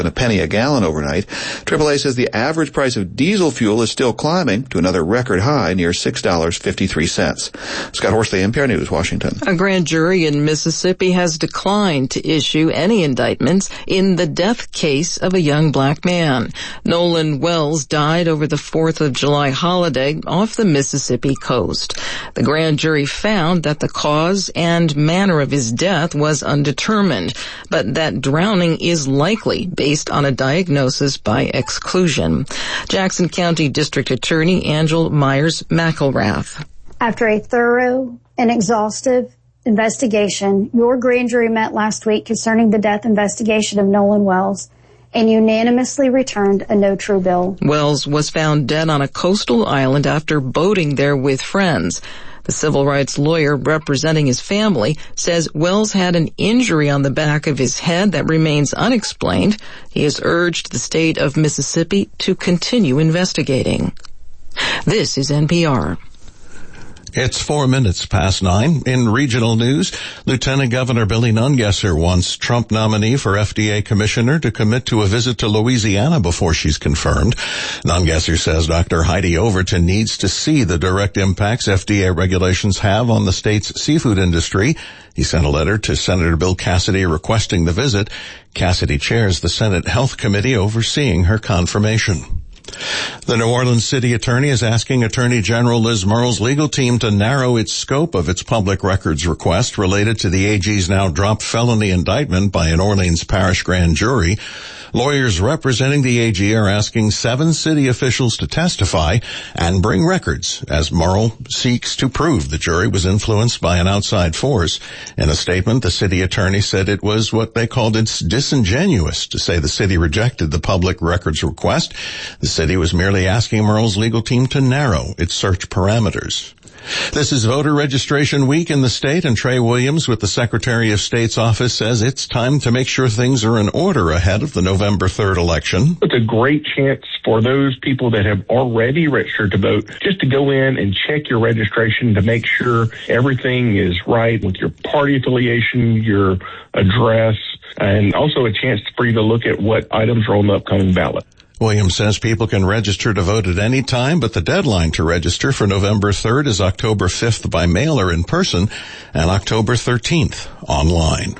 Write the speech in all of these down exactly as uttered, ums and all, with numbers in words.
than a penny a gallon overnight. triple A says the average price of diesel fuel is still climbing to another record high near six dollars and fifty-three cents. Scott Horsley, N P R News, Washington. A grand jury in Mississippi has declined to issue any indictments in the death case of a young black man. Nolan Wells died over the fourth of July holiday off the Mississippi coast. The grand jury found that the cause and manner of his death was undetermined, but that drowning is likely based on a diagnosis by exclusion. Jackson County District Attorney Angel Myers McElrath. After a thorough and exhaustive investigation, your grand jury met last week concerning the death investigation of Nolan Wells and unanimously returned a no true bill. Wells was found dead on a coastal island after boating there with friends. The civil rights lawyer representing his family says Wells had an injury on the back of his head that remains unexplained. He has urged the state of Mississippi to continue investigating. This is N P R. It's four minutes past nine. In regional news, Lieutenant Governor Billy Nungesser wants Trump nominee for F D A commissioner to commit to a visit to Louisiana before she's confirmed. Nungesser says Doctor Heidi Overton needs to see the direct impacts F D A regulations have on the state's seafood industry. He sent a letter to Senator Bill Cassidy requesting the visit. Cassidy chairs the Senate Health Committee overseeing her confirmation. The New Orleans City Attorney is asking Attorney General Liz Murrell's legal team to narrow its scope of its public records request related to the A G's now dropped felony indictment by an Orleans Parish grand jury. Lawyers representing the A G are asking seven city officials to testify and bring records as Murrell seeks to prove the jury was influenced by an outside force. In a statement, the city attorney said it was what they called it's disingenuous to say the city rejected the public records request. The city was merely asking Murrell's legal team to narrow its search parameters. This is voter registration week in the state, and Trey Williams with the Secretary of State's office says it's time to make sure things are in order ahead of the November third election. It's a great chance for those people that have already registered to vote just to go in and check your registration to make sure everything is right with your party affiliation, your address, and also a chance for you to look at what items are on the upcoming ballot. Williams says people can register to vote at any time, but the deadline to register for November third is October fifth by mail or in person and October thirteenth online.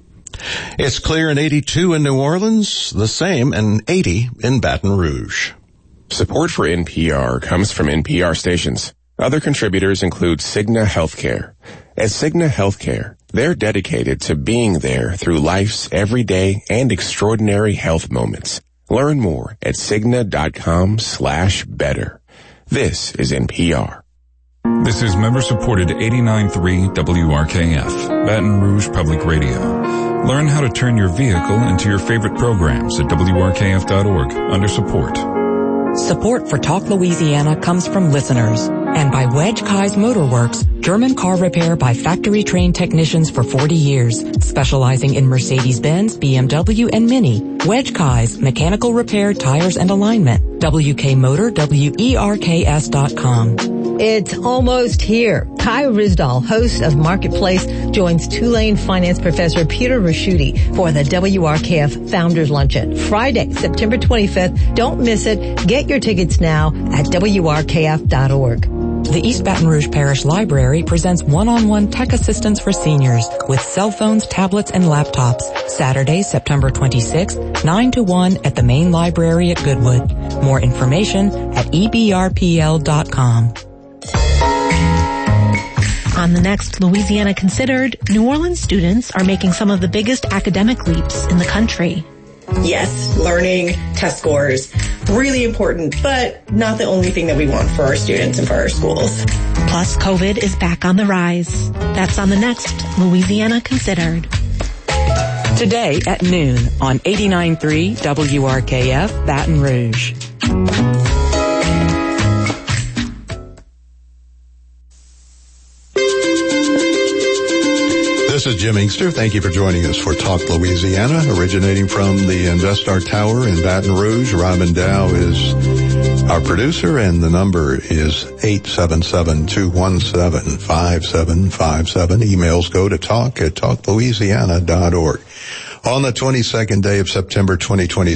It's clear in eighty-two in New Orleans, the same in eighty in Baton Rouge. Support for N P R comes from N P R stations. Other contributors include Cigna Healthcare. At Cigna Healthcare, they're dedicated to being there through life's everyday and extraordinary health moments. Learn more at Cigna.com slash better. This is N P R. This is member-supported eighty-nine point three W R K F, Baton Rouge Public Radio. Learn how to turn your vehicle into your favorite programs at W R K F dot org under support. Support for Talk Louisiana comes from listeners and by Wedge Kai's Motorworks, German car repair by factory-trained technicians for forty years, specializing in Mercedes-Benz, B M W, and Mini. Wedge Kai's mechanical repair, tires, and alignment. W K Motor, W E R K S dot com. It's almost here. Kai Rizdal, host of Marketplace, joins Tulane finance professor Peter Raschuti for the W R K F Founders Luncheon, Friday, September twenty-fifth. Don't miss it. Get your tickets now at W R K F dot org. The East Baton Rouge Parish Library presents one-on-one tech assistance for seniors with cell phones, tablets, and laptops. Saturday, September twenty-sixth, nine to one at the main library at Goodwood. More information at E B R P L dot com. On the next Louisiana Considered, New Orleans students are making some of the biggest academic leaps in the country. Yes, learning, test scores, really important, but not the only thing that we want for our students and for our schools. Plus, COVID is back on the rise. That's on the next Louisiana Considered. Today at noon on eighty-nine point three W R K F Baton Rouge. This is Jim Inkster. Thank you for joining us for Talk Louisiana, originating from the InvestStar Tower in Baton Rouge. Robin Dow is our producer, and the number is eight seven seven, two one seven, five seven five seven. Emails go to talk at talk louisiana dot org. On the twenty-second day of September twenty twenty